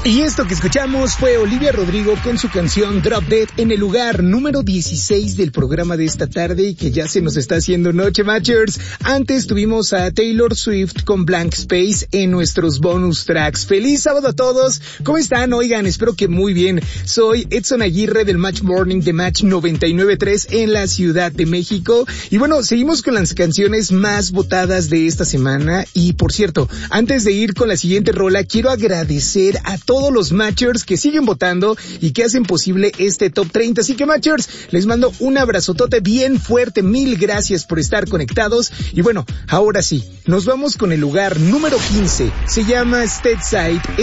Y esto que escuchamos fue Olivia Rodrigo con su canción Drop Dead en el lugar número 16 del programa de esta tarde y que ya se nos está haciendo noche, Matchers. Antes tuvimos a Taylor Swift con Blank Space en nuestros bonus tracks. ¡Feliz sábado a todos! ¿Cómo están? Oigan, espero que muy bien. Soy Edson Aguirre del Match Morning de Match 99.3 en la Ciudad de México. Y bueno, seguimos con las canciones más votadas de esta semana. Y por cierto, antes de ir con la siguiente rola, quiero agradecer a todos los Matchers que siguen votando y que hacen posible este Top 30. Así que Matchers, les mando un abrazotote bien fuerte. Mil gracias por estar conectados. Y bueno, ahora sí, nos vamos con el lugar número 15. Se llama Stateside.